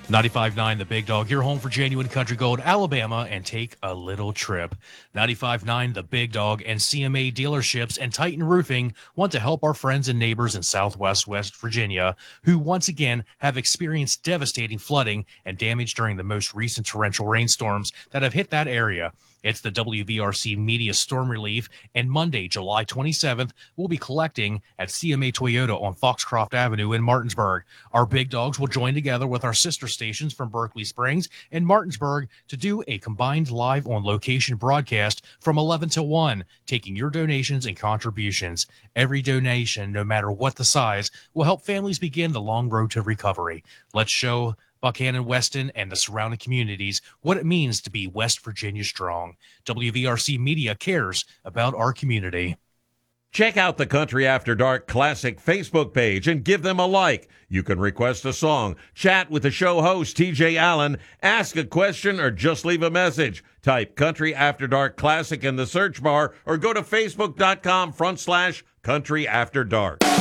95.9 The Big Dog, your home for genuine country gold, Alabama, and take a little trip. 95.9 The Big Dog and CMA dealerships and Titan Roofing want to help our friends and neighbors in Southwest West Virginia who once again have experienced devastating flooding and damage during the most recent torrential rainstorms that have hit that area. It's the WVRC Media Storm Relief, and Monday, July 27th, we'll be collecting at CMA Toyota on Foxcroft Avenue in Martinsburg. Our big dogs will join together with our sister stations from Berkeley Springs and Martinsburg to do a combined live on location broadcast from 11 to 1, taking your donations and contributions. Every donation, no matter what the size, will help families begin the long road to recovery. Let's show Buchanan, Weston, and the surrounding communities what it means to be West Virginia strong. WVRC Media cares about our community. Check out the Country After Dark Classic Facebook page and give them a like. You can request a song, chat with the show host, TJ Allen, ask a question, or just leave a message. Type Country After Dark Classic in the search bar or go to facebook.com/Country After Dark.